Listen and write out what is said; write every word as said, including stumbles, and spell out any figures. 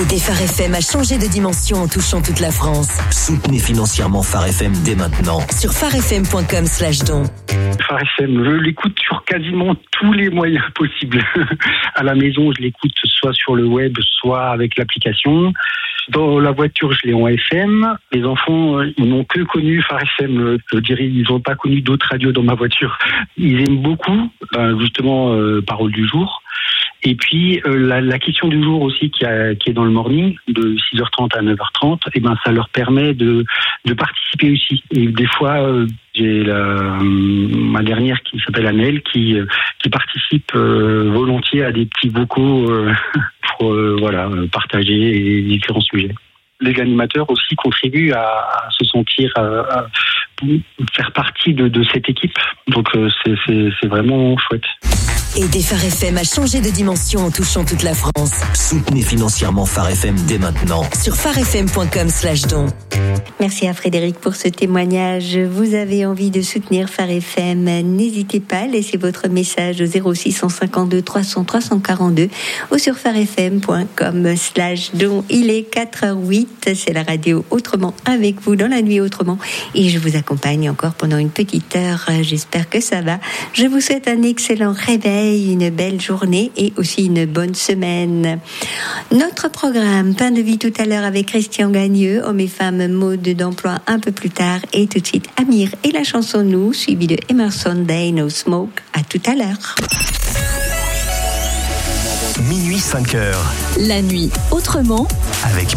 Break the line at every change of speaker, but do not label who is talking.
Aider Phare F M à changer de dimension en touchant toute la France.
Soutenez financièrement Phare F M dès maintenant.
Sur pharefm point com slash don.
Phare F M, je l'écoute sur quasiment tous les moyens possibles. À la maison, je l'écoute soit sur le web, soit avec l'application. Dans la voiture, je l'ai en F M. Les enfants, ils n'ont que connu Phare F M. Je dirais, ils n'ont pas connu d'autres radios dans ma voiture. Ils aiment beaucoup, justement, euh, Parole du jour. Et puis euh, la, la question du jour aussi qui, a, qui est dans le morning de six heures trente à neuf heures trente, et ben ça leur permet de, de participer aussi. Et des fois euh, j'ai la, euh, ma dernière qui s'appelle Annelle qui euh, qui participe euh, volontiers à des petits vocaux euh, pour euh, voilà partager les différents sujets. Les animateurs aussi contribuent à, à se sentir à, à faire partie de, de cette équipe. Donc euh, c'est, c'est, c'est vraiment chouette.
Aider Phare F M à changer de dimension en touchant toute la France.
Soutenez financièrement Phare F M dès maintenant.
Sur pharefm point com slash don.
Merci à Frédéric pour ce témoignage. Vous avez envie de soutenir Phare F M, n'hésitez pas, laissez votre message au zéro six cent cinquante-deux trois cents trois cent quarante-deux ou sur pharefm point com slash don. Il est quatre heures huit, c'est la radio Autrement avec vous dans la nuit Autrement et je vous accompagne encore pendant une petite heure. J'espère que ça va. Je vous souhaite un excellent réveil, une belle journée et aussi une bonne semaine. Notre programme Pain de vie tout à l'heure avec Christian Gagneux, hommes et femmes mode d'emploi un peu plus tard et tout de suite Amir et la chanson Nous, suivi de Emerson Day No Smoke. À tout à l'heure.
Minuit cinq heures.
La nuit Autrement
avec